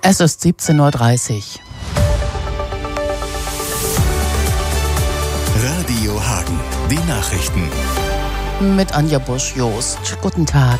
Es ist 17:30 Uhr. Radio Hagen, die Nachrichten. Mit Anja Busch-Jost. Guten Tag.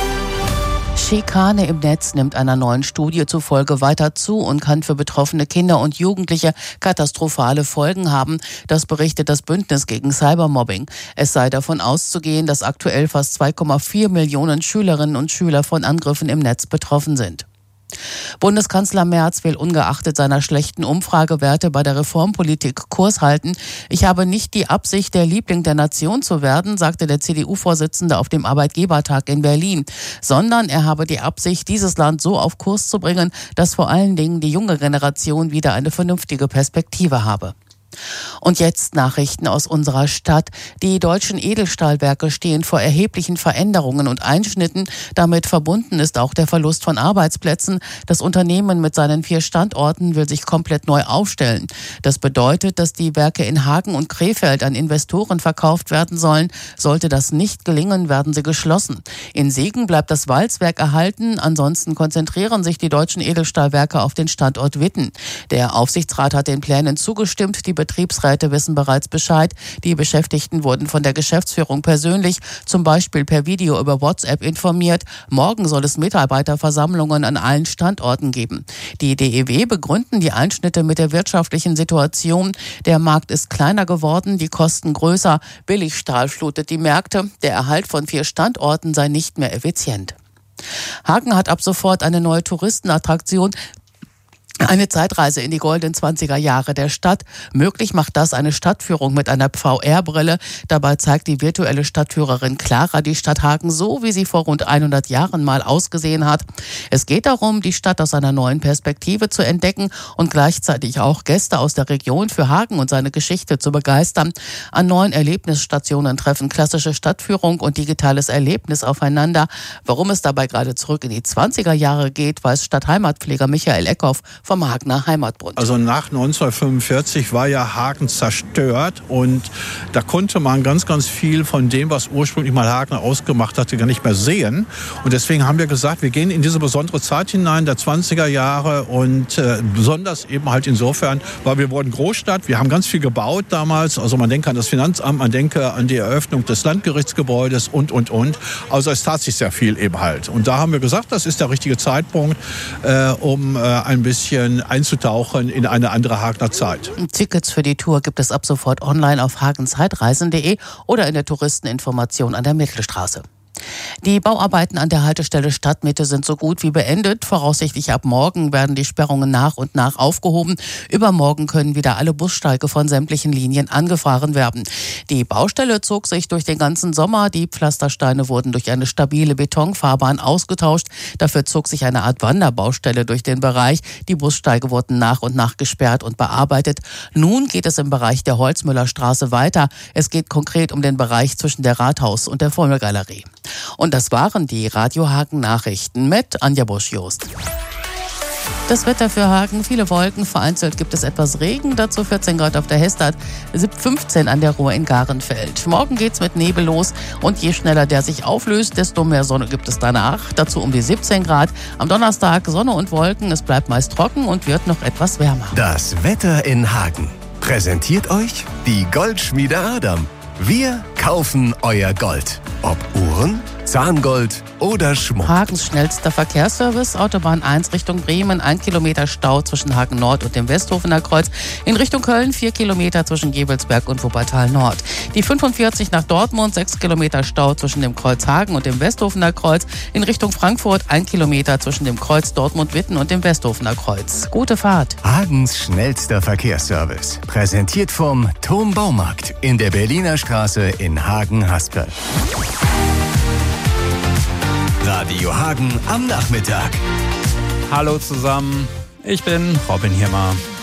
Schikane im Netz nimmt einer neuen Studie zufolge weiter zu und kann für betroffene Kinder und Jugendliche katastrophale Folgen haben. Das berichtet das Bündnis gegen Cybermobbing. Es sei davon auszugehen, dass aktuell fast 2,4 Millionen Schülerinnen und Schüler von Angriffen im Netz betroffen sind. Bundeskanzler Merz will ungeachtet seiner schlechten Umfragewerte bei der Reformpolitik Kurs halten. Ich habe nicht die Absicht, der Liebling der Nation zu werden, sagte der CDU-Vorsitzende auf dem Arbeitgebertag in Berlin, sondern er habe die Absicht, dieses Land so auf Kurs zu bringen, dass vor allen Dingen die junge Generation wieder eine vernünftige Perspektive habe. Und jetzt Nachrichten aus unserer Stadt. Die deutschen Edelstahlwerke stehen vor erheblichen Veränderungen und Einschnitten. Damit verbunden ist auch der Verlust von Arbeitsplätzen. Das Unternehmen mit seinen 4 Standorten will sich komplett neu aufstellen. Das bedeutet, dass die Werke in Hagen und Krefeld an Investoren verkauft werden sollen. Sollte das nicht gelingen, werden sie geschlossen. In Siegen bleibt das Walzwerk erhalten. Ansonsten konzentrieren sich die deutschen Edelstahlwerke auf den Standort Witten. Der Aufsichtsrat hat den Plänen zugestimmt. Die Betriebsräte wissen bereits Bescheid. Die Beschäftigten wurden von der Geschäftsführung persönlich, zum Beispiel per Video über WhatsApp informiert. Morgen soll es Mitarbeiterversammlungen an allen Standorten geben. Die DEW begründen die Einschnitte mit der wirtschaftlichen Situation. Der Markt ist kleiner geworden, die Kosten größer. Billigstahl flutet die Märkte. Der Erhalt von 4 Standorten sei nicht mehr effizient. Hagen hat ab sofort eine neue Touristenattraktion. Eine Zeitreise in die goldenen 20er Jahre der Stadt. Möglich macht das eine Stadtführung mit einer VR-Brille. Dabei zeigt die virtuelle Stadtführerin Clara die Stadt Hagen so, wie sie vor rund 100 Jahren mal ausgesehen hat. Es geht darum, die Stadt aus einer neuen Perspektive zu entdecken und gleichzeitig auch Gäste aus der Region für Hagen und seine Geschichte zu begeistern. An 9 Erlebnisstationen treffen klassische Stadtführung und digitales Erlebnis aufeinander. Warum es dabei gerade zurück in die 20er Jahre geht, weiß Stadtheimatpfleger Michael Eckhoff vom Hagener Heimatbund. Also nach 1945 war ja Hagen zerstört und da konnte man ganz, ganz viel von dem, was ursprünglich mal Hagen ausgemacht hatte, gar nicht mehr sehen. Und deswegen haben wir gesagt, wir gehen in diese besondere Zeit hinein, der 20er Jahre und besonders eben halt insofern, weil wir wurden Großstadt, wir haben ganz viel gebaut damals, also man denke an das Finanzamt, man denke an die Eröffnung des Landgerichtsgebäudes und. Also es tat sich sehr viel eben halt. Und da haben wir gesagt, das ist der richtige Zeitpunkt, um ein bisschen einzutauchen in eine andere Hagener Zeit. Tickets für die Tour gibt es ab sofort online auf hagenzeitreisen.de oder in der Touristeninformation an der Mittelstraße. Die Bauarbeiten an der Haltestelle Stadtmitte sind so gut wie beendet. Voraussichtlich ab morgen werden die Sperrungen nach und nach aufgehoben. Übermorgen können wieder alle Bussteige von sämtlichen Linien angefahren werden. Die Baustelle zog sich durch den ganzen Sommer. Die Pflastersteine wurden durch eine stabile Betonfahrbahn ausgetauscht. Dafür zog sich eine Art Wanderbaustelle durch den Bereich. Die Bussteige wurden nach und nach gesperrt und bearbeitet. Nun geht es im Bereich der Holzmüllerstraße weiter. Es geht konkret um den Bereich zwischen der Rathaus- und der Vollgalerie. Und das waren die Radio Hagen Nachrichten mit Anja Busch-Jost. Das Wetter für Hagen, viele Wolken, vereinzelt gibt es etwas Regen, dazu 14 Grad auf der Hestad, 15 an der Ruhr in Garenfeld. Morgen geht's mit Nebel los und je schneller der sich auflöst, desto mehr Sonne gibt es danach. Dazu um die 17 Grad. Am Donnerstag Sonne und Wolken, es bleibt meist trocken und wird noch etwas wärmer. Das Wetter in Hagen präsentiert euch die Goldschmiede Adam. Wir kaufen euer Gold. Ob Uhren, Zahngold oder Schmuck. Hagens schnellster Verkehrsservice, Autobahn 1 Richtung Bremen, 1 Kilometer Stau zwischen Hagen Nord und dem Westhofener Kreuz. In Richtung Köln 4 Kilometer zwischen Gevelsberg und Wuppertal Nord. Die 45 nach Dortmund, 6 Kilometer Stau zwischen dem Kreuz Hagen und dem Westhofener Kreuz. In Richtung Frankfurt 1 Kilometer zwischen dem Kreuz Dortmund-Witten und dem Westhofener Kreuz. Gute Fahrt. Hagens schnellster Verkehrsservice. Präsentiert vom Thom Baumarkt in der Berliner Straße in Hagen-Haspel. Radio Hagen am Nachmittag. Hallo zusammen, ich bin Robin Hirmer.